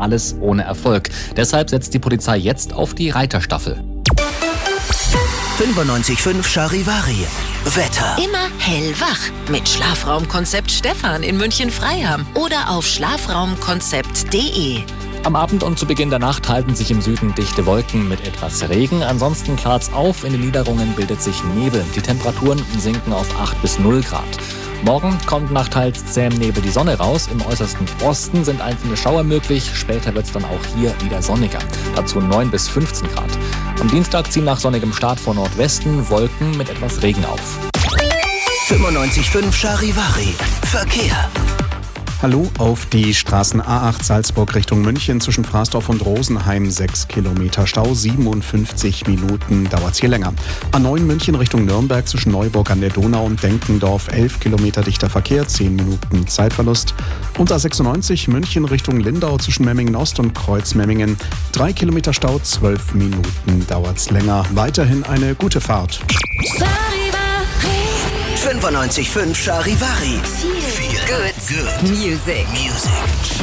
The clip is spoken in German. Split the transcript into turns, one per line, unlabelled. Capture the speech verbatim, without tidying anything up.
alles ohne Erfolg. Deshalb setzt die Polizei jetzt auf die Reiterstaffel.
fünfundneunzig Komma fünf Charivari. Wetter.
Immer hellwach mit Schlafraumkonzept Stefan in München-Freiham oder auf schlafraumkonzept punkt de.
Am Abend und zu Beginn der Nacht halten sich im Süden dichte Wolken mit etwas Regen. Ansonsten klart's auf, in den Niederungen bildet sich Nebel. Die Temperaturen sinken auf acht bis null Grad. Morgen kommt nach teils zähem Nebel die Sonne raus. Im äußersten Osten sind einzelne Schauer möglich. Später wird's dann auch hier wieder sonniger. Dazu neun bis fünfzehn Grad. Am Dienstag ziehen nach sonnigem Start vor Nordwesten Wolken mit etwas Regen auf.
fünfundneunzig Komma fünf Charivari. Verkehr.
Hallo, auf die Straßen A acht Salzburg Richtung München zwischen Fraßdorf und Rosenheim sechs Kilometer Stau, siebenundfünfzig Minuten dauert's hier länger. A neun München Richtung Nürnberg zwischen Neuburg an der Donau und Denkendorf elf Kilometer dichter Verkehr, zehn Minuten Zeitverlust. Und A sechsundneunzig München Richtung Lindau zwischen Memmingen Ost und Kreuzmemmingen drei Kilometer Stau, zwölf Minuten dauert's länger. Weiterhin eine gute Fahrt.
fünfundneunzig Komma fünf Charivari.
Feel good music.
Music.